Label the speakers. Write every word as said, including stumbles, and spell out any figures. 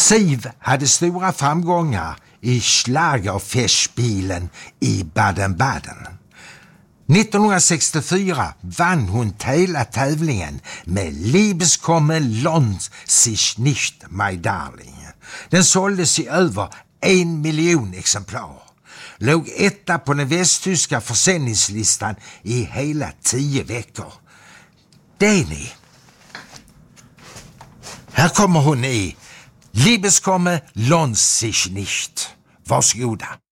Speaker 1: Siv hade stora framgångar i Schlagerfestspielen i Baden-Baden. nittonhundrasextiofyra vann hon hela tävlingen med Liebeskummer lohnt sich nicht, my darling. Den såldes i över en miljon exemplar. Låg etta på den västtyska försäljningslistan i hela tio veckor. Deni. Här kommer hon i Liebeskummer lohnt sich nicht. Varsågoda.